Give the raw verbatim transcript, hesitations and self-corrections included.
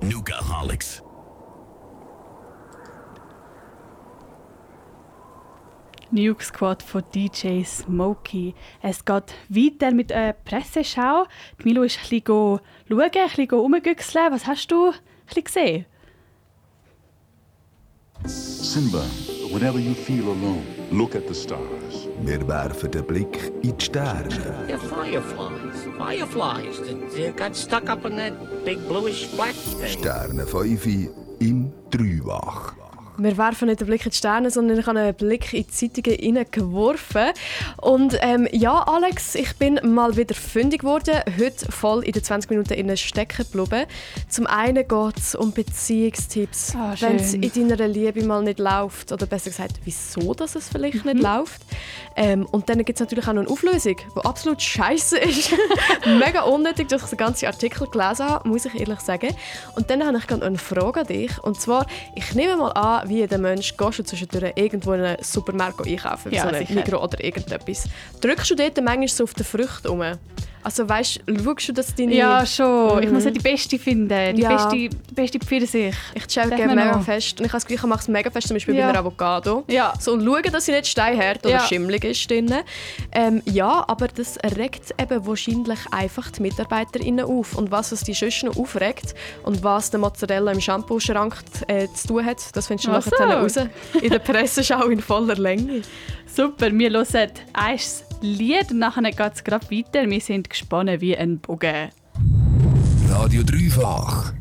Nougaholics. New Squad von D J Smokey. Es geht weiter mit einer Presseschau. Die Milo ist ein bisschen schauen, ein bisschen rumgüchseln. Was hast du ein bisschen gesehen? Simba, whenever you feel alone, look at the stars. Wir werfen den Blick in die Sterne. They're fireflies. Fireflies that uh, got stuck up in that big bluish black thing. Sterne fünf im Dreiwach. Wir werfen nicht den Blick in die Sterne, sondern ich habe einen Blick in die Zeitungen hineingeworfen. Und ähm, ja, Alex, ich bin mal wieder fündig geworden. Heute voll in den zwanzig Minuten innen stecken geblieben. Zum einen geht es um Beziehungstipps. Oh, wenn es in deiner Liebe mal nicht läuft. Oder besser gesagt, wieso dass es vielleicht Mhm. nicht läuft. Ähm, und dann gibt es natürlich auch noch eine Auflösung, die absolut scheiße ist. Mega unnötig, dass ich den ganzen Artikel gelesen habe, muss ich ehrlich sagen. Und dann habe ich gerade eine Frage an dich. Und zwar, ich nehme mal an, wie jeder Mensch gehst du zwischendurch irgendwo in einen Supermarkt einkaufen, Ja, so einen sicher. Migros oder irgendetwas. Drückst du dort manchmal so auf die Früchte um? Also weißt, schaust du, dass deine... Ja, schon. Ich Mhm. muss ja die beste finden. Die Ja. beste, die beste Pfirsich. Ich checke Darf mega man noch? fest. Und ich habe das Gefühl, ich mache es mega fest, zum Beispiel Ja. bei einer Avocado. Ja. So, und schauen, dass sie nicht steinhart oder Ja. schimmelig ist drin. Ähm, ja, aber das regt eben wahrscheinlich einfach die MitarbeiterInnen auf. Und was es die sonst noch aufregt und was der Mozzarella im Shampoo-Schrank äh, zu tun hat, das findest du Ach nachher so. raus. In der Presseschau in voller Länge. Super, wir hören ein Lied und nachher geht es gerade weiter. Wir sind gespannt wie ein Bogen. Radio Dreifach.